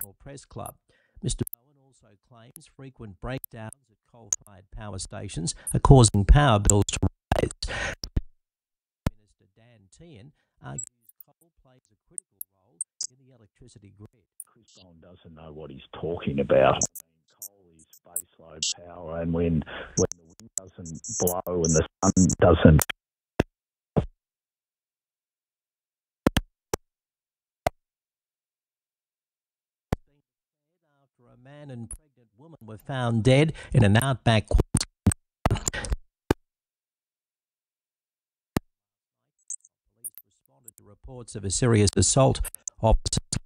National Press Club. Mr. Bowen also claims frequent breakdowns at coal-fired power stations are causing power bills to rise. Minister Dan Tehan argues coal plays a critical role in the electricity grid. Chris Bowen doesn't know what he's talking about. Coal is baseload power, and when the wind doesn't blow and the sun doesn't after a man and pregnant woman were found dead in an outback. Police responded to reports of a serious assault. Officers